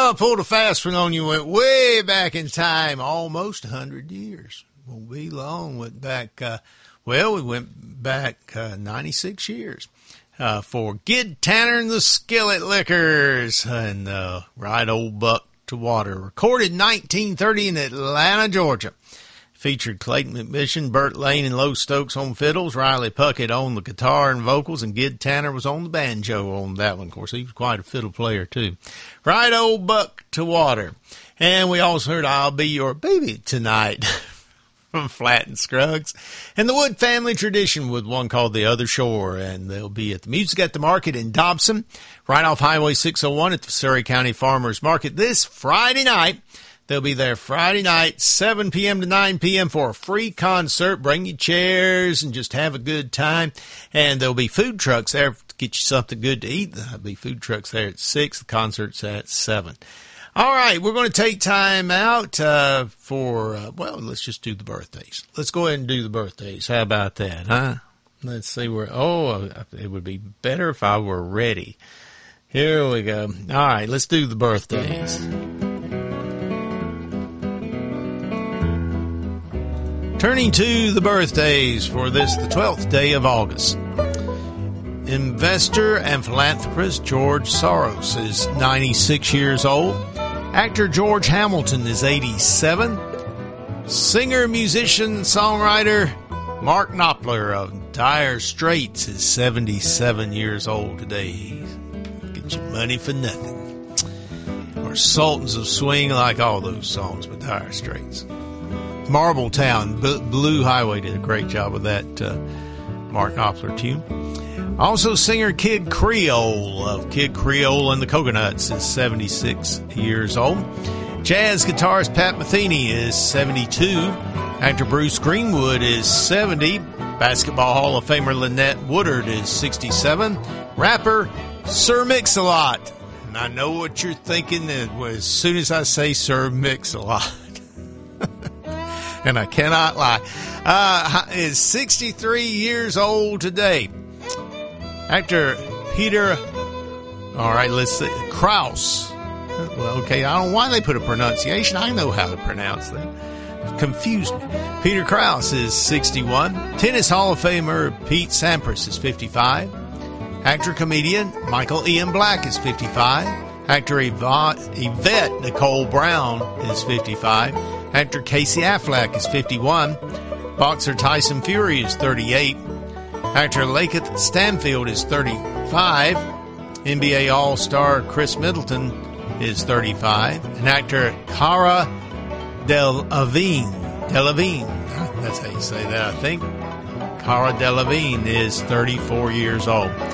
Oh, pulled a fast one on you. Went way back in time, almost 100 years. Won't be long. Went back, we went back 96 years for Gid Tanner and the Skillet Lickers and Ride Old Buck to Water. Recorded 1930 in Atlanta, Georgia. Featured Clayton McMission, Burt Lane, and Low Stokes on fiddles, Riley Puckett on the guitar and vocals, and Gid Tanner was on the banjo on that one. Of course, he was quite a fiddle player, too. Ride Old Buck to Water. And we also heard I'll Be Your Baby Tonight from Flatt and Scruggs. And the Wood Family Tradition with one called The Other Shore. And they'll be at the Music at the Market in Dobson, right off Highway 601 at the Surrey County Farmers Market this Friday night. They'll be there Friday night, 7 p.m. to 9 p.m. for a free concert. Bring your chairs and just have a good time. And there'll be food trucks there to get you something good to eat. There'll be food trucks there at 6. The concert's at 7. All right, we're going to take time out let's just do the birthdays. Let's go ahead and do the birthdays. How about that, huh? Let's see it would be better if I were ready. Here we go. All right, let's do the birthdays. Turning to the birthdays for the 12th day of August. Investor and philanthropist George Soros is 96 years old. Actor George Hamilton is 87. Singer, musician, songwriter Mark Knopfler of Dire Straits is 77 years old today. Get your money for nothing. Or Sultans of Swing, like all those songs with Dire Straits. Marbletown, Blue Highway did a great job with that Mark Knopfler tune. Also, singer Kid Creole of Kid Creole and the Coconuts is 76 years old. Jazz guitarist Pat Metheny is 72. Actor Bruce Greenwood is 70. Basketball Hall of Famer Lynette Woodard is 67. Rapper Sir Mix-a-Lot. And I know what you're thinking as soon as I say Sir Mix-a-Lot. And I cannot lie, is 63 years old today. Actor Peter, Krause. Well, okay, I don't know why they put a pronunciation. I know how to pronounce that. It confused me. Peter Krause is 61. Tennis Hall of Famer Pete Sampras is 55. Actor-comedian Michael Ian Black is 55. Actor Yvette Nicole Brown is 55. Actor Casey Affleck is 51. Boxer Tyson Fury is 38. Actor Lakeith Stanfield is 35. NBA All-Star Chris Middleton is 35. And actor Cara Delevingne, that's how you say that, I think. Cara Delevingne is 34 years old.